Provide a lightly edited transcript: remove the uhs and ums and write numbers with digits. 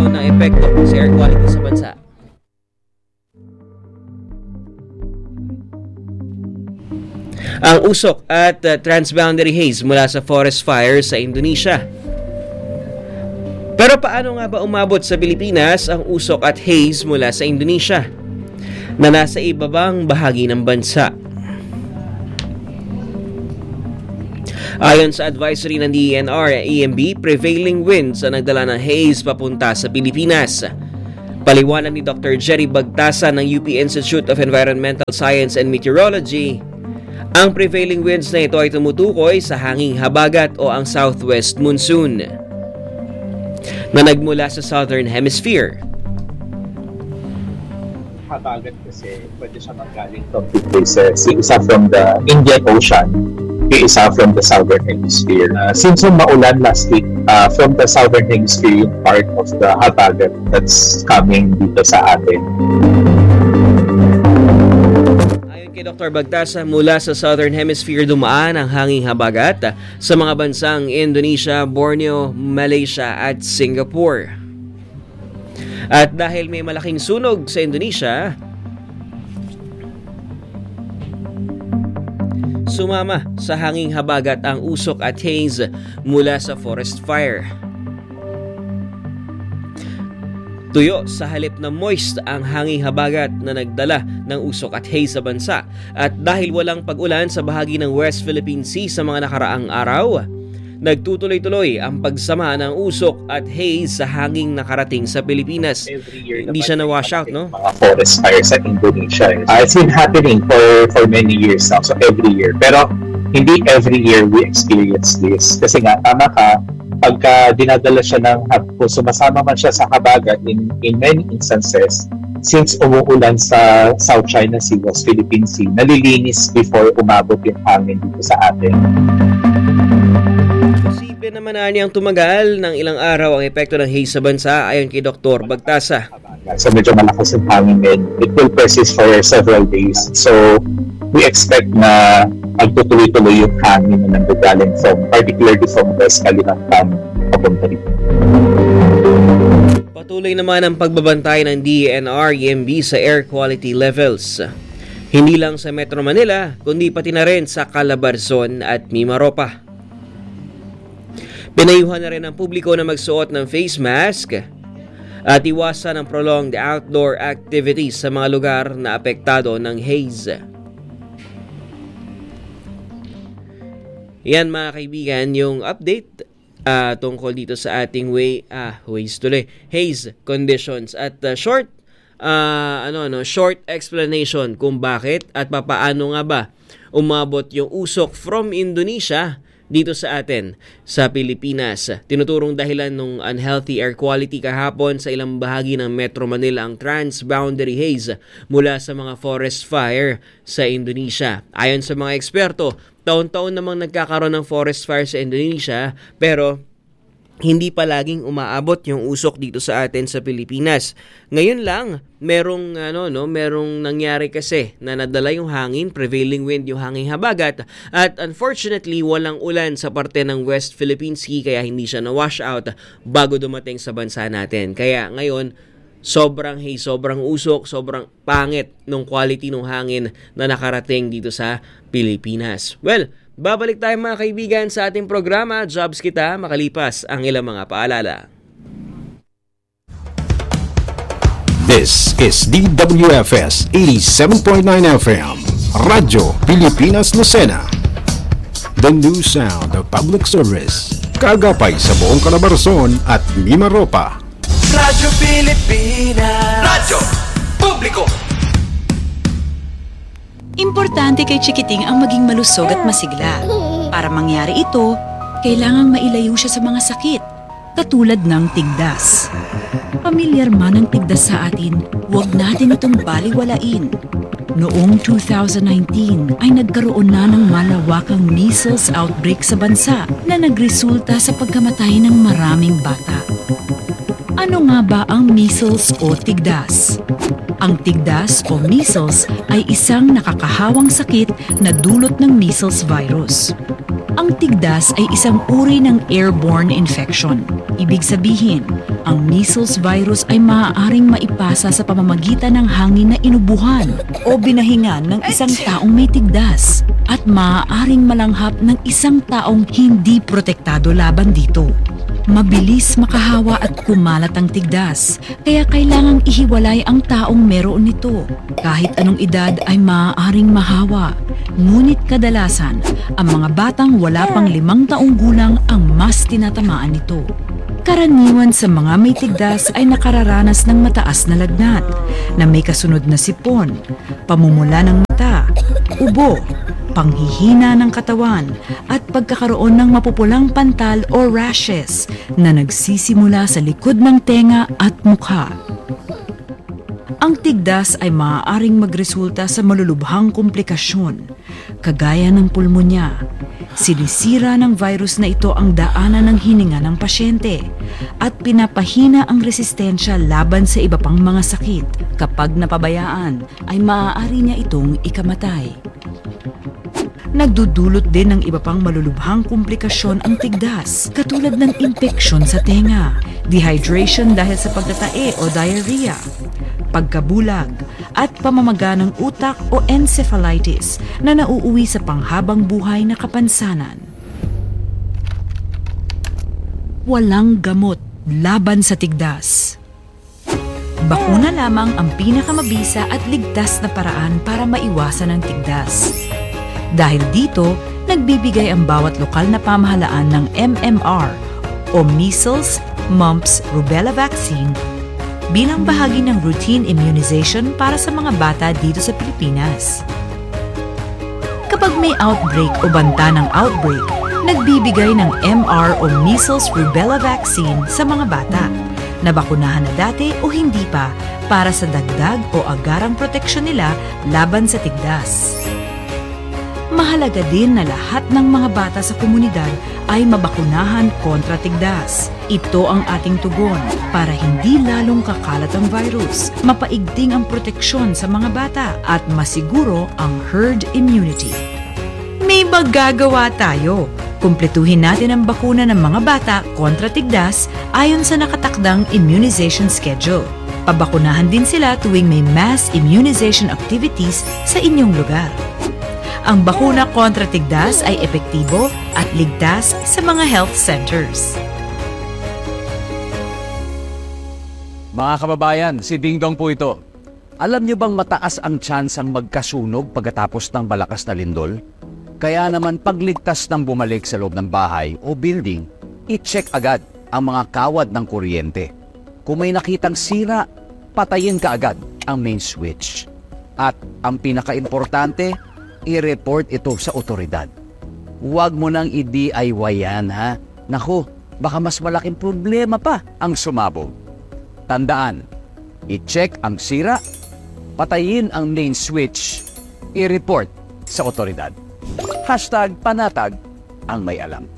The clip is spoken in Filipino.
ano ng epekto sa air quality sa bansa. Ang usok at transboundary haze mula sa forest fire sa Indonesia. Pero paano nga ba umabot sa Pilipinas ang usok at haze mula sa Indonesia na nasa ibabang bahagi ng bansa? Ayon sa advisory ng DENR-EMB, prevailing winds ang nagdala ng haze papunta sa Pilipinas. Paliwanag ni Dr. Jerry Bagtasa ng UP Institute of Environmental Science and Meteorology, ang prevailing winds na ito ay tumutukoy sa hanging habagat o ang southwest monsoon na nagmula sa southern hemisphere. Habagat kasi pwede siya manggaling from two places. Yung isa from the Indian Ocean, yung isa from the southern hemisphere. Since yung maulan last week, from the southern hemisphere, yung part of the habagat that's coming dito sa atin. Ayon kay Dr. Bagtasa, mula sa southern hemisphere dumaan ang hanging habagat sa mga bansang Indonesia, Borneo, Malaysia at Singapore. At dahil may malaking sunog sa Indonesia, sumama sa hanging habagat ang usok at haze mula sa forest fire. Tuyo sa halip na moist ang hanging habagat na nagdala ng usok at haze sa bansa. At dahil walang pag-ulan sa bahagi ng West Philippine Sea sa mga nakaraang araw, nagtutuloy-tuloy ang pagsama ng usok at haze sa hanging nakarating sa Pilipinas. Hindi siya na-wash out, no? Mga forest fire sa Indonesia. It's been happening for many years now, so every year. Pero hindi every year we experience this. Kasi nga, tama ka, pagka dinadala siya ng kung sumasama man siya sa habagat in many instances, since umuulan sa South China Sea, West Philippine Sea, nalilinis before umabot yung hangin dito sa atin. Posible naman na niyang tumagal ng ilang araw ang epekto ng haze sa bansa ayon kay Dr. Bagtasa. So medyo malakas yung hangin and it will persist for several days. So we expect na magtutuloy-tuloy yung hangin na nanggagaling particularly from West Kalimantan papunta dito. Patuloy naman ang pagbabantay ng DENR-EMB sa air quality levels. Hindi lang sa Metro Manila, kundi pati na rin sa Calabarzon at Mimaropa. Pinayuhan na rin ang publiko na magsuot ng face mask at iwasan ang prolonged outdoor activities sa mga lugar na apektado ng haze. Yan mga kaibigan, yung update tungkol dito sa ating haze conditions at short explanation kung bakit at papaano nga ba umabot yung usok from Indonesia dito sa atin sa Pilipinas. Tinuturong dahilan ng unhealthy air quality kahapon sa ilang bahagi ng Metro Manila ang transboundary haze mula sa mga forest fire sa Indonesia. Ayon sa mga eksperto, taon-taon namang nagkakaroon ng forest fire sa Indonesia pero hindi palaging umaabot yung usok dito sa atin sa Pilipinas. Ngayon lang, merong nangyari kasi na nadala yung hangin, prevailing wind yung hanging habagat at unfortunately walang ulan sa parte ng West Philippine Sea kaya hindi siya na-wash out bago dumating sa bansa natin. Kaya ngayon, sobrang haze, sobrang usok, sobrang pangit ng quality ng hangin na nakarating dito sa Pilipinas. Well, babalik tayo mga kaibigan sa ating programa, Jobs Kita, makalipas ang ilang mga paalala. This is DWFS 87.9 FM, Radyo Pilipinas Lucena. The new sound of public service. Kagapay sa buong Calabarzon at Mimaropa. Radyo Pilipinas. Radyo Publiko. Importante kay Chikiting ang maging malusog at masigla. Para mangyari ito, kailangang mailayo siya sa mga sakit, katulad ng tigdas. Pamilyar man ang tigdas sa atin, huwag natin itong baliwalain. Noong 2019 ay nagkaroon na ng malawakang measles outbreak sa bansa na nagresulta sa pagkamatay ng maraming bata. Ano nga ba ang measles o tigdas? Ang tigdas o measles ay isang nakakahawang sakit na dulot ng measles virus. Ang tigdas ay isang uri ng airborne infection. Ibig sabihin, Ang measles virus ay maaaring maipasa sa pamamagitan ng hangin na inubuhan o binahingan ng isang taong may tigdas at maaaring malanghap ng isang taong hindi protektado laban dito. Mabilis makahawa at kumalat ang tigdas, kaya kailangang ihiwalay ang taong meron nito. Kahit anong edad ay maaaring mahawa, ngunit kadalasan, ang mga batang wala pang 5 taong gulang ang mas tinatamaan nito. Karaniwan sa mga may tigdas ay nakararanas ng mataas na lagnat, na may kasunod na sipon, pamumula ng mata, ubo, panghihina ng katawan, at pagkakaroon ng mapupulang pantal o rashes na nagsisimula sa likod ng tenga at mukha. Ang tigdas ay maaaring magresulta sa malulubhang komplikasyon, kagaya ng pulmonya. Sinisira ng virus na ito ang daanan ng hininga ng pasyente at pinapahina ang resistensya laban sa iba pang mga sakit. Kapag napabayaan, ay maaari niya itong ikamatay. Nagdudulot din ng iba pang malulubhang komplikasyon ang tigdas, katulad ng impeksyon sa tenga, dehydration dahil sa pagtatae o diarrhea, pagkabulag, at pamamaga ng utak o encephalitis na nauuwi sa panghabang buhay na kapansanan. Walang gamot laban sa tigdas. Bakuna lamang ang pinakamabisa at ligtas na paraan para maiwasan ang tigdas. Dahil dito, nagbibigay ang bawat lokal na pamahalaan ng MMR o Measles, Mumps, Rubella Vaccine bilang bahagi ng routine immunization para sa mga bata dito sa Pilipinas. Kapag may outbreak o banta ng outbreak, nagbibigay ng MR o Measles Rubella Vaccine sa mga bata na bakunahan na dati o hindi pa para sa dagdag o agarang proteksyon nila laban sa tigdas. Mahalaga din na lahat ng mga bata sa komunidad ay mabakunahan kontra tigdas. Ito ang ating tugon para hindi lalong kakalat ang virus, mapaigting ang proteksyon sa mga bata at masiguro ang herd immunity. May magagawa tayo. Kumpletuhin natin ang bakuna ng mga bata kontra tigdas ayon sa nakatakdang immunization schedule. Pabakunahan din sila tuwing may mass immunization activities sa inyong lugar. Ang bakuna kontra tigdas ay epektibo at ligtas sa mga health centers. Mga kababayan, si Ding Dong po ito. Alam niyo bang mataas ang tsansang magkasunog pagkatapos ng malakas na lindol? Kaya naman pagligtas ng bumalik sa loob ng bahay o building, i-check agad ang mga kawad ng kuryente. Kung may nakitang sira, patayin ka agad ang main switch. At ang pinaka-importante, i-report ito sa otoridad. Huwag mo nang i-DIY yan, ha? Naku, baka mas malaking problema pa ang sumabog. Tandaan, i-check ang sira, patayin ang main switch, i-report sa otoridad. #panatag ang may alam.